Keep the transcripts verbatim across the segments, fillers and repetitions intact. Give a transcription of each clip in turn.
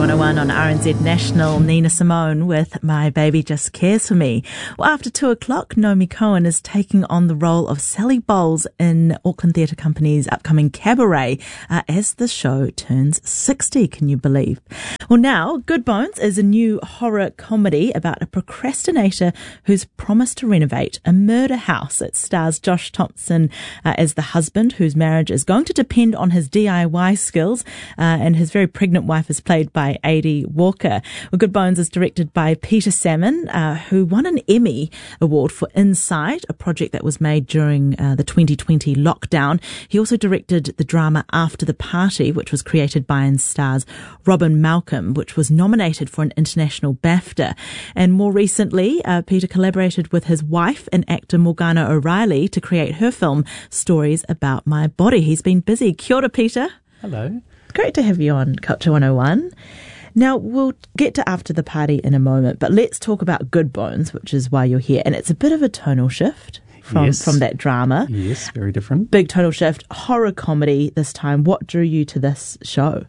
one oh one on R N Z National. Nina Simone with My Baby Just Cares For Me. Well, after two o'clock, Naomi Cohen is taking on the role of Sally Bowles in Auckland Theatre Company's upcoming Cabaret uh, as the show turns sixty. Can you believe? Well, now, Good Bones is a new horror comedy about a procrastinator who's promised to renovate a murder house. It stars Josh Thompson uh, as the husband whose marriage is going to depend on his D I Y skills, uh, and his very pregnant wife is played by Adi Walker. Well, Good Bones is directed by Peter Salmon, uh, who won an Emmy Award for Inside, a project that was made during uh, the twenty twenty lockdown. He also directed the drama After the Party, which was created by and stars Robin Malcolm, which was nominated for an international BAFTA. And more recently, uh, Peter collaborated with his wife and actor Morgana O'Reilly to create her film Stories About My Body. He's been busy. Kia ora, Peter. Hello. Great to have you on Culture one oh one. Now, we'll get to After the Party in a moment, but let's talk about Good Bones, which is why you're here. And it's a bit of a tonal shift from, yes. from that drama. Yes, very different. Big tonal shift, horror comedy this time. What drew you to this show?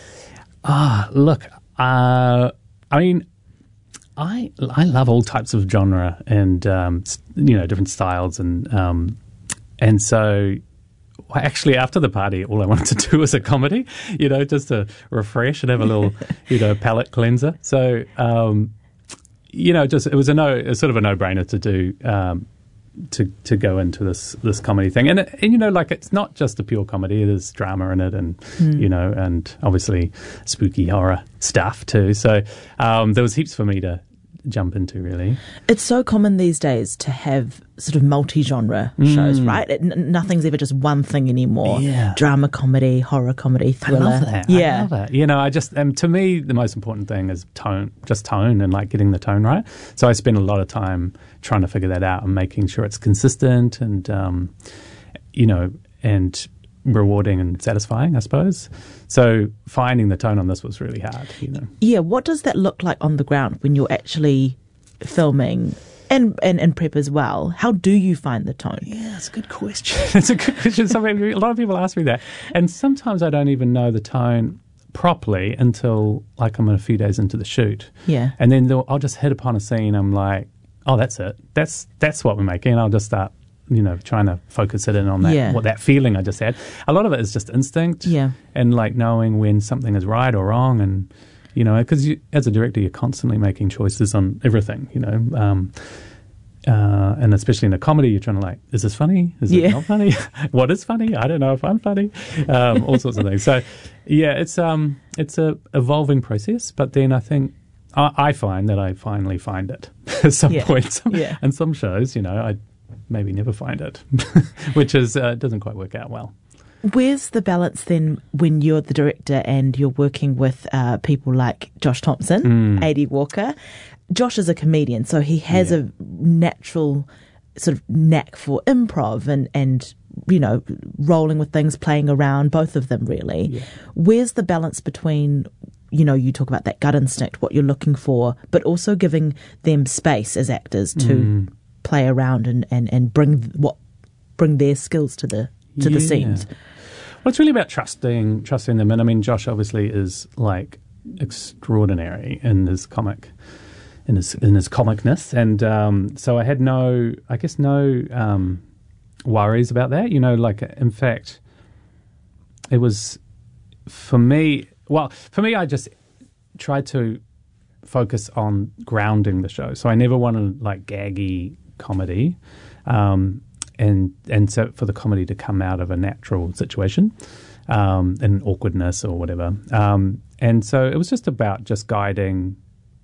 Ah, look, uh, I mean, I I love all types of genre and, um, you know, different styles. And, um, and so... Well, actually, After the Party, all I wanted to do was a comedy, you know, just to refresh and have a little, you know, palate cleanser. So, um, you know, just it was a no, it was sort of a no-brainer to do, um, to to go into this this comedy thing. And, and you know, like it's not just a pure comedy; there's drama in it, and mm. you know, and obviously spooky horror stuff too. So um, there was heaps for me to jump into, really. It's so common these days to have sort of multi-genre mm. shows, right? It, n- nothing's ever just one thing anymore. Yeah. Drama comedy, horror comedy, thriller. I love that. Yeah. I love that. You know, I just, um, to me, the most important thing is tone, just tone and like getting the tone right. So I spend a lot of time trying to figure that out and making sure it's consistent and, um, you know, and rewarding and satisfying, I suppose. So finding the tone on this was really hard, you know. Yeah, what does that look like on the ground when you're actually filming and, and, and prep as well? How do you find the tone? Yeah, that's a good question. It's a good question. Somebody, a lot of people ask me that. And sometimes I don't even know the tone properly until like I'm a few days into the shoot. Yeah. And then I'll just hit upon a scene. I'm like, oh, that's it. That's that's what we're making. And I'll just start, you know, trying to focus it in on that, yeah. what that feeling I just had. A lot of it is just instinct, yeah, and like knowing when something is right or wrong, and you know, because you, as a director, you're constantly making choices on everything, you know, um, uh, and especially in a comedy, you're trying to like, is this funny? Is yeah. it not funny? What is funny? I don't know if I'm funny. Um, all sorts of things. So, yeah, it's um, it's a evolving process, but then I think I, I find that I finally find it at some yeah. point. Some, yeah. And some shows, you know, I. maybe never find it, which is uh, doesn't quite work out well. Where's the balance then when you're the director and you're working with uh, people like Josh Thompson, mm. Adi Walker? Josh is a comedian, so he has yeah. a natural sort of knack for improv and, and you know, rolling with things, playing around, both of them really. Yeah. Where's the balance between, you know, you talk about that gut instinct, what you're looking for, but also giving them space as actors to mm. play around and, and, and bring what bring their skills to the to yeah. the scenes. Well, it's really about trusting trusting them. And I mean, Josh obviously is like extraordinary in his comic in his in his comicness, and um, so I had no, I guess, no um, worries about that. You know, like in fact, it was for me. Well, for me, I just tried to focus on grounding the show. So I never wanted like gaggy comedy, um, and and so for the comedy to come out of a natural situation, um, and awkwardness or whatever. Um, and so it was just about just guiding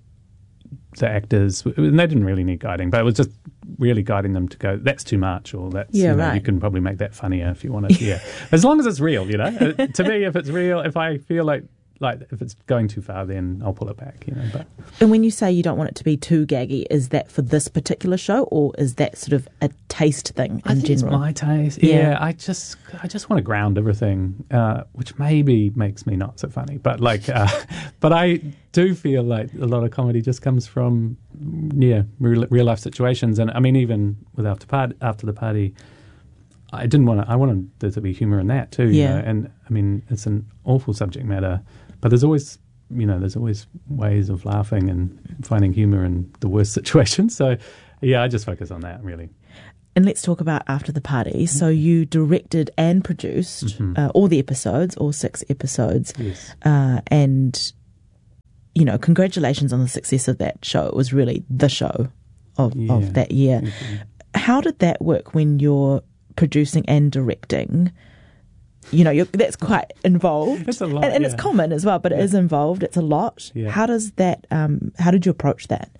the actors, and they didn't really need guiding, but it was just really guiding them to go, that's too much, or that's, yeah, you know, right. you can probably make that funnier if you want to. Yeah, as long as it's real, you know. Uh, to me, if it's real, if I feel like like if it's going too far, then I'll pull it back, you know. But and when you say you don't want it to be too gaggy, is that for this particular show, or is that sort of a taste thing in I think general? It's my taste. Yeah, yeah, I just I just want to ground everything, uh, which maybe makes me not so funny. But like, uh, but I do feel like a lot of comedy just comes from yeah real, real life situations, and I mean even with after part after the party. I didn't want to. I wanted there to be humour in that too. You yeah. know? And I mean, it's an awful subject matter, but there's always you know, there's always ways of laughing and finding humour in the worst situations. So, yeah, I just focus on that, really. And let's talk about After the Party. So you directed and produced Mm-hmm. uh, all the episodes, all six episodes. Yes. Uh, and, you know, congratulations on the success of that show. It was really the show of, Yeah. of that year. Mm-hmm. How did that work when you're producing and directing? You know, you're, that's quite involved. It's a lot, And, and yeah. it's common as well, but it is involved. It's a lot. Yeah. How does that, um, how did you approach that?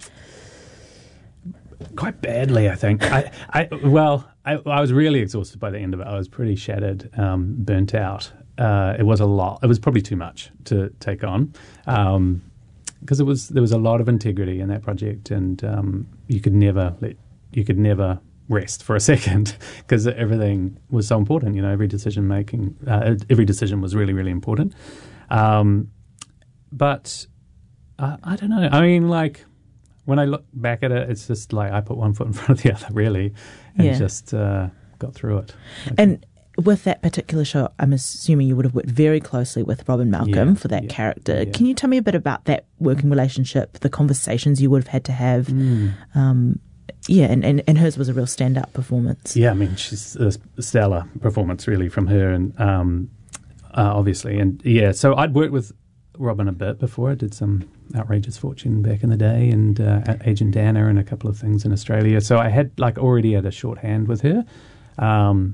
Quite badly, I think. I, I well, I, I was really exhausted by the end of it. I was pretty shattered, um, burnt out. Uh, it was a lot. It was probably too much to take on, um, because it was there was a lot of integrity in that project, and um, you could never let you could never rest for a second because everything was so important. You know, every decision making, uh, every decision was really, really important. Um, but uh, I don't know. I mean, like. When I look back at it, it's just like I put one foot in front of the other, really, and Yeah. just uh, got through it. Like, And with that particular show, I'm assuming you would have worked very closely with Robin Malcolm Yeah, for that yeah, character. yeah. Can you tell me a bit about that working relationship, the conversations you would have had to have? Mm. Um, yeah, and, and, and hers was a real standout performance. yeah, I mean, she's a stellar performance, really, from her, and um, uh, obviously, and yeah. So I'd worked with Robin a bit before. I did some Outrageous Fortune back in the day, and uh, Agent Dana, and a couple of things in Australia. So I had like already had a shorthand with her, um,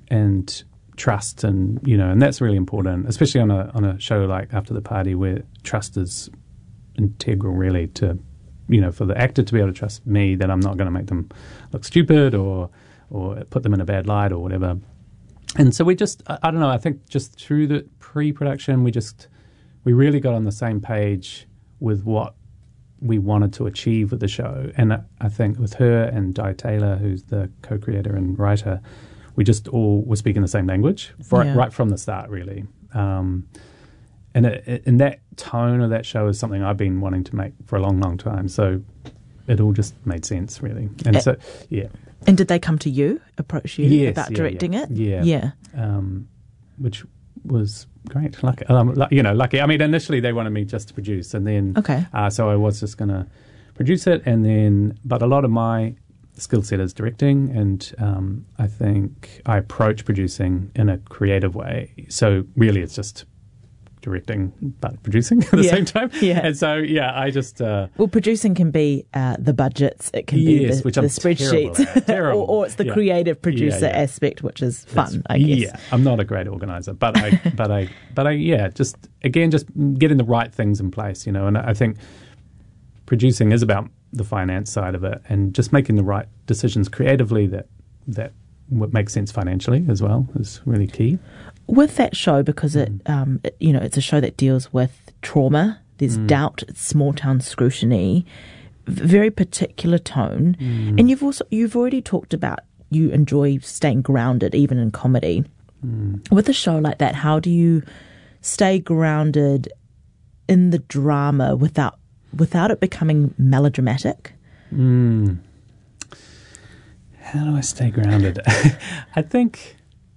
and trust, and you know, and that's really important, especially on a on a show like After the Party, where trust is integral, really, to you know, for the actor to be able to trust me that I'm not going to make them look stupid or or put them in a bad light or whatever. And so we just, I, I don't know, I think just through the pre-production, we just we really got on the same page with what we wanted to achieve with the show. And I, I think with her and Di Taylor, who's the co-creator and writer, we just all were speaking the same language for, Yeah. right from the start, really. Um, and it, it, and that tone of that show is something I've been wanting to make for a long, long time. So it all just made sense, really. And Uh, so, yeah. And did they come to you, approach you Yes, about yeah, directing yeah. it? Yeah. Yeah. Um, which was great. Lucky, um, lu- you know, lucky. I mean, initially they wanted me just to produce, and then Okay. uh, so I was just going to produce it, and then, but a lot of my skill set is directing, and um, I think I approach producing in a creative way. So really, it's just directing but producing at the Yeah. same time. Yeah. And so, yeah, I just uh, Well, producing can be uh, the budgets, it can be Yes, the, which the I'm spreadsheets, terrible at. Terrible. or, or it's the Yeah. creative producer Yeah, yeah. aspect, which is That's- fun, I guess. Yeah, I'm not a great organizer, but I, but I, but I, yeah, just again, just getting the right things in place, you know. And I think producing is about the finance side of it, and just making the right decisions creatively that that would make sense financially as well is really key. With that show, because it, um, it, you know, it's a show that deals with trauma. There's doubt, it's small town scrutiny, v- very particular tone, and you've also you've already talked about you enjoy staying grounded even in comedy. With a show like that, how do you stay grounded in the drama without without it becoming melodramatic? Mm. How do I stay grounded? I think.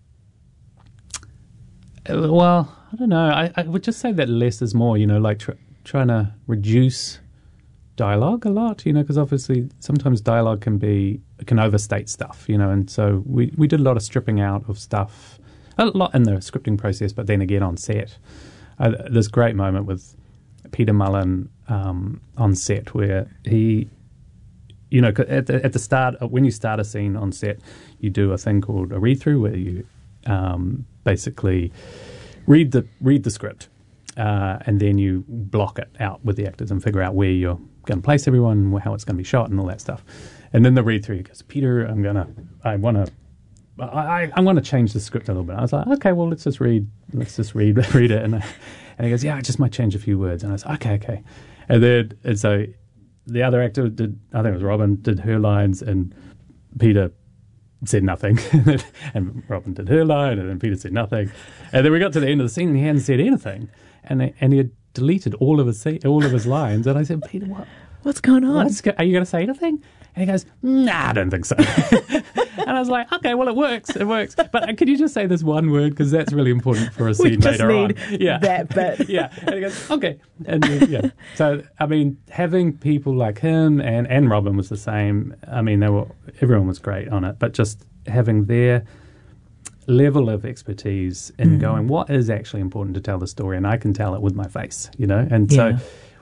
uh, Well, I don't know. I, I would just say that less is more. You know, like tr- trying to reduce dialogue a lot. You know, because obviously sometimes dialogue can be can overstate stuff. You know, and so we we did a lot of stripping out of stuff, a lot in the scripting process, but then again on set, uh, this great moment with Peter Mullen um, on set where he. You know, at the, at the start, when you start a scene on set, you do a thing called a read-through, where you um, basically read the read the script, uh, and then you block it out with the actors and figure out where you're going to place everyone, how it's going to be shot, and all that stuff. And then the read-through goes, Peter, I'm gonna, I want to, I, I, I'm going to change the script a little bit. I was like, okay, well, let's just read, let's just read read it, and I, and he goes, yeah, I just might change a few words, and I was like, okay, okay, and then and so. The other actor did, I think it was Robin, did her lines, and Peter said nothing. And Robin did her line, and then Peter said nothing. And then we got to the end of the scene, and he hadn't said anything. And and he had deleted all of his all of his lines. And I said, Peter, what? What's going on? What's go- are you going to say anything? And he goes, nah, I don't think so. And I was like, okay, well, it works. It works. But could you just say this one word? Because that's really important for a scene we just later need on. Yeah. that bit. Yeah. And he goes, okay. And then, yeah. So, I mean, having people like him and, and Robin was the same. I mean, they were everyone was great on it. But just having their level of expertise in mm. going, what is actually important to tell the story? And I can tell it with my face, you know? And yeah. so